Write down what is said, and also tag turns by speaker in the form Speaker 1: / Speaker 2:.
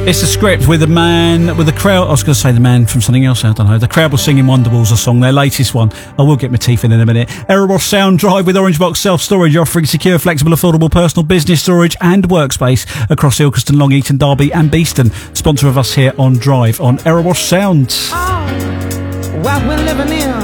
Speaker 1: It's a script with a man, with a crowd. I was going to say the man from something else, I don't know. The crowd was singing Wonderwall's a song, their latest one. I will get my teeth in a minute. Erebos Sound Drive with Orange Box Self-Storage, offering secure, flexible, affordable personal business storage and workspace across Ilkeston, Long Eaton, Derby and Beeston. Sponsor of us here on Drive on Erebos Sound.
Speaker 2: Oh, what we're living in.